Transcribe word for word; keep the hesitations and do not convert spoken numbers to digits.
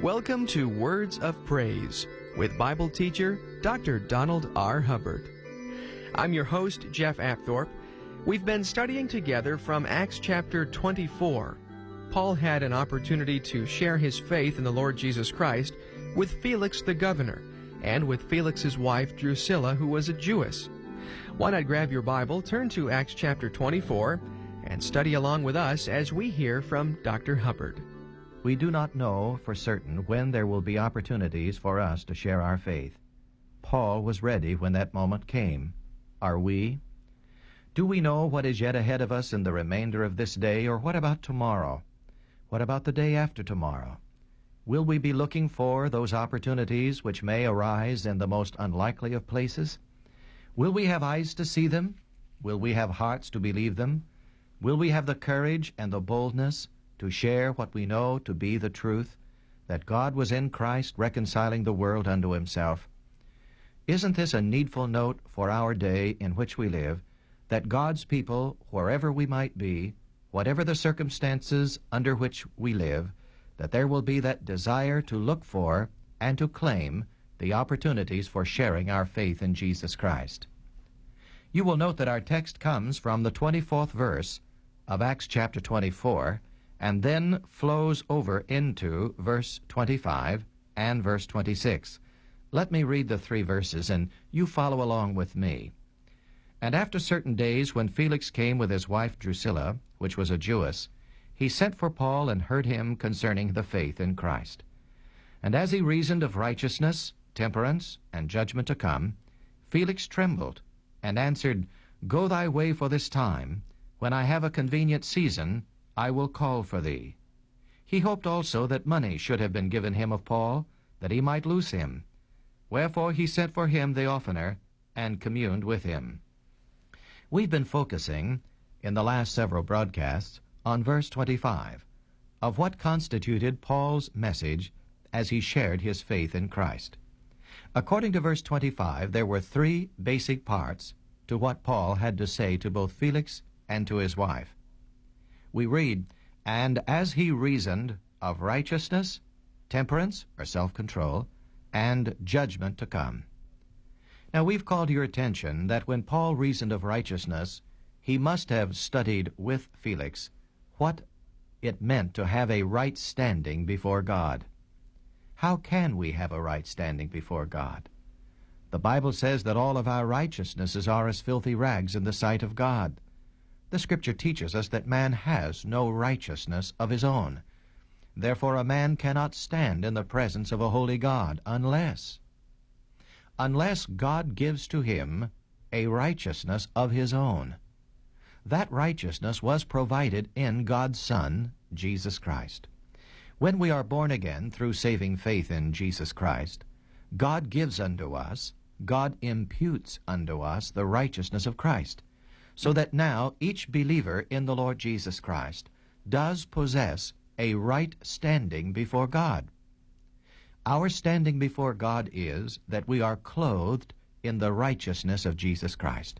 Welcome to Words of Praise with Bible teacher Doctor Donald R. Hubbard. I'm your host, Jeff Apthorpe. We've been studying together from Acts chapter twenty-four. Paul had an opportunity to share his faith in the Lord Jesus Christ with Felix the governor and with Felix's wife Drusilla, who was a Jewess. Why not grab your Bible, turn to Acts chapter twenty-four, and study along with us as we hear from Doctor Hubbard. We do not know for certain when there will be opportunities for us to share our faith. Paul was ready when that moment came. Are we? Do we know what is yet ahead of us in the remainder of this day, or what about tomorrow? What about the day after tomorrow? Will we be looking for those opportunities which may arise in the most unlikely of places? Will we have eyes to see them? Will we have hearts to believe them? Will we have the courage and the boldness to share what we know to be the truth, that God was in Christ reconciling the world unto himself? Isn't this a needful note for our day in which we live, that God's people, wherever we might be, whatever the circumstances under which we live, that there will be that desire to look for and to claim the opportunities for sharing our faith in Jesus Christ? You will note that our text comes from the twenty-fourth verse of Acts chapter twenty-four, and then flows over into verse twenty-five and verse twenty-six. Let me read the three verses, and you follow along with me. And after certain days, when Felix came with his wife Drusilla, which was a Jewess, he sent for Paul and heard him concerning the faith in Christ. And as he reasoned of righteousness, temperance, and judgment to come, Felix trembled, and answered, Go thy way for this time. When I have a convenient season, I will call for thee. He hoped also that money should have been given him of Paul, that he might loose him. Wherefore he sent for him the oftener, and communed with him. We've been focusing, in the last several broadcasts, on verse twenty-five, of what constituted Paul's message as he shared his faith in Christ. According to verse twenty-five, there were three basic parts to what Paul had to say to both Felix and to his wife. We read, And as he reasoned of righteousness, temperance, or self-control, and judgment to come. Now we've called your attention that when Paul reasoned of righteousness, he must have studied with Felix what it meant to have a right standing before God. How can we have a right standing before God? The Bible says that all of our righteousnesses are as filthy rags in the sight of God. The Scripture teaches us that man has no righteousness of his own. Therefore a man cannot stand in the presence of a holy God unless, unless God gives to him a righteousness of his own. That righteousness was provided in God's Son, Jesus Christ. When we are born again through saving faith in Jesus Christ, God gives unto us, God imputes unto us the righteousness of Christ, so that now each believer in the Lord Jesus Christ does possess a right standing before God. Our standing before God is that we are clothed in the righteousness of Jesus Christ.